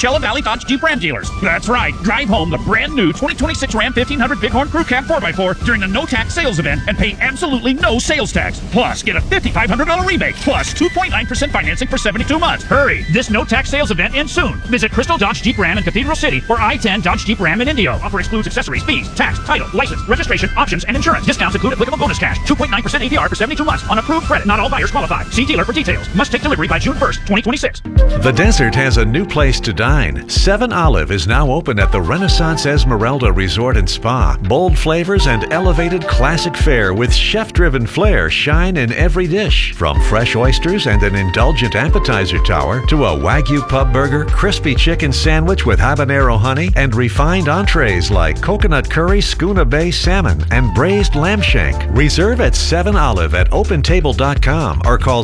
Coachella Valley Dodge Jeep Ram dealers. That's right. Drive home the brand new 2026 Ram 1500 Bighorn Crew Cab 4x4 during the no-tax sales event and pay absolutely no sales tax. Plus, get a $5,500 rebate plus 2.9% financing for 72 months. Hurry! This no-tax sales event ends soon. Visit Crystal Dodge Jeep Ram in Cathedral City or I-10 Dodge Jeep Ram in Indio. Offer excludes accessories, fees, tax, title, license, registration, options, and insurance. Discounts include applicable bonus cash. 2.9% APR for 72 months on approved credit. Not all buyers qualify. See dealer for details. Must take delivery by June 1st, 2026. The desert has a new place to dine. 7 Olive is now open at the Renaissance Esmeralda Resort and Spa. Bold flavors and elevated classic fare with chef-driven flair shine in every dish. From fresh oysters and an indulgent appetizer tower to a Wagyu pub burger, crispy chicken sandwich with habanero honey, and refined entrees like coconut curry, Schooner Bay salmon, and braised lamb shank. Reserve at 7 Olive at opentable.com or call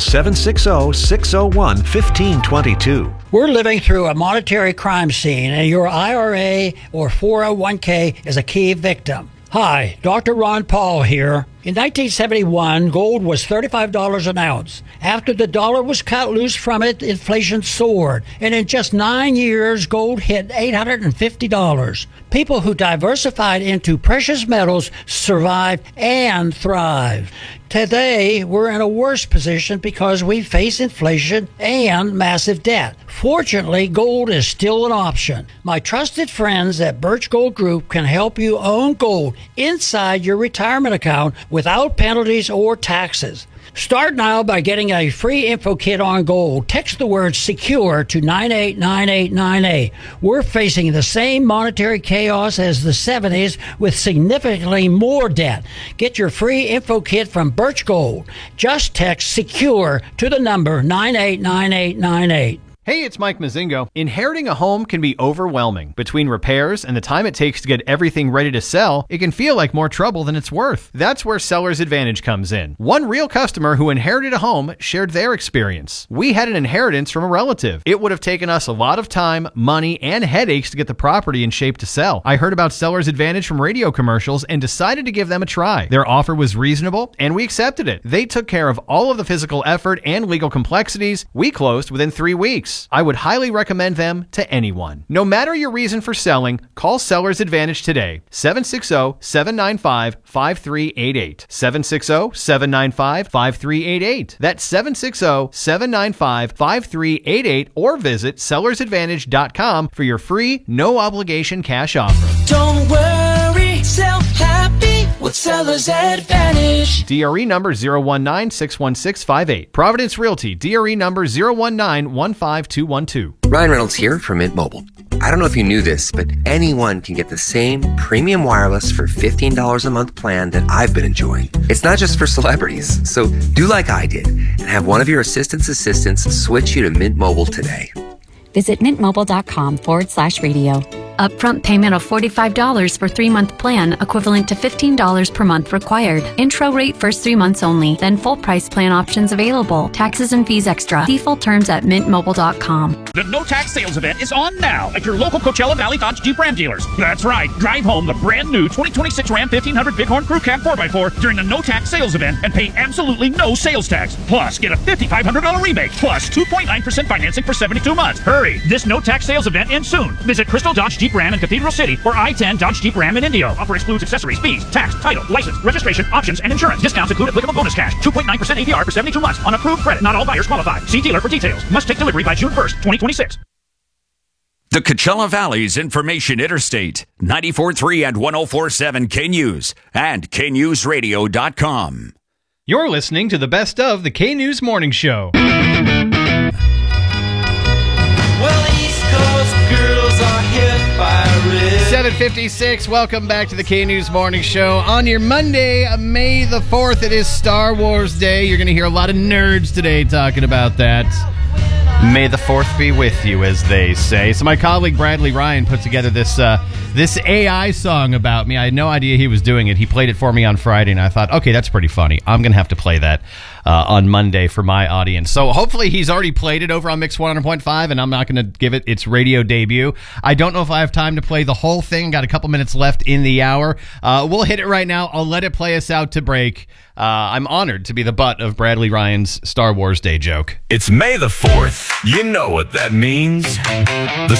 760-601-1522. We're living through a monetary crime scene, and your IRA or 401k is a key victim. Hi, Dr. Ron Paul here. In 1971, gold was $35 an ounce. After the dollar was cut loose from it, inflation soared. And in just 9 years, gold hit $850. People who diversified into precious metals survived and thrived. Today, we're in a worse position because we face inflation and massive debt. Fortunately, gold is still an option. My trusted friends at Birch Gold Group can help you own gold inside your retirement account without penalties or taxes. Start now by getting a free info kit on gold. Text the word SECURE to 989898. We're facing the same monetary chaos as the 70s with significantly more debt. Get your free info kit from Birch Gold. Just text SECURE to the number 989898. Hey, it's Mike Mazingo. Inheriting a home can be overwhelming. Between repairs and the time it takes to get everything ready to sell, it can feel like more trouble than it's worth. That's where Seller's Advantage comes in. One real customer who inherited a home shared their experience. We had an inheritance from a relative. It would have taken us a lot of time, money, and headaches to get the property in shape to sell. I heard about Seller's Advantage from radio commercials and decided to give them a try. Their offer was reasonable, and we accepted it. They took care of all of the physical effort and legal complexities. We closed within 3 weeks. I would highly recommend them to anyone. No matter your reason for selling, call Seller's Advantage today. 760-795-5388. 760-795-5388. That's 760-795-5388 or visit sellersadvantage.com for your free, no obligation cash offer. Don't worry, sell happy with Seller's Advantage. DRE number 019-61658. Providence Realty, DRE number 019-15212. Ryan Reynolds here from Mint Mobile. I don't know if you knew this, but anyone can get the same premium wireless for $15 a month plan that I've been enjoying. It's not just for celebrities. So do like I did and have one of your assistants switch you to Mint Mobile today. Visit mintmobile.com/radio. Upfront payment of $45 for 3-month plan, equivalent to $15 per month required. Intro rate first 3 months only, then full price plan options available. Taxes and fees extra. See full terms at mintmobile.com. The no-tax sales event is on now at your local Coachella Valley Dodge Jeep Ram dealers. That's right. Drive home the brand new 2026 Ram 1500 Bighorn Crew Cab 4x4 during the no-tax sales event and pay absolutely no sales tax. Plus, get a $5,500 rebate plus 2.9% financing for 72 months. Hurry! This no-tax sales event ends soon. Visit Crystal Dodge Jeep Ram in Cathedral City or I-10 Dodge Jeep Ram in Indio. Offer excludes accessories, fees, tax, title, license, registration, options, and insurance. Discounts include applicable bonus cash. 2.9% APR for 72 months on approved credit. Not all buyers qualify. See dealer for details. Must take delivery by June 1st, 2026. The Coachella Valley's Information Interstate, 94.3 and 104.7 K-News and KNewsRadio.com. You're listening to the best of the K-News Morning Show. Well, East Coast girls are hit by red. 7:56. Welcome back to the K-News Morning Show. On your Monday, May the 4th, it is Star Wars Day. You're going to hear a lot of nerds today talking about that. May the 4th be with you, as they say. So my colleague Bradley Ryan put together this AI song about me. I had no idea he was doing it. He played it for me on Friday, and I thought, okay, that's pretty funny. I'm going to have to play that on Monday for my audience. So hopefully he's already played it over on Mix 100.5, and I'm not going to give it its radio debut. I don't know if I have time to play the whole thing. Got a couple minutes left in the hour. We'll hit it right now. I'll let it play us out to break. I'm honored to be the butt of Bradley Ryan's Star Wars Day joke. It's May the 4th. You know what that means. The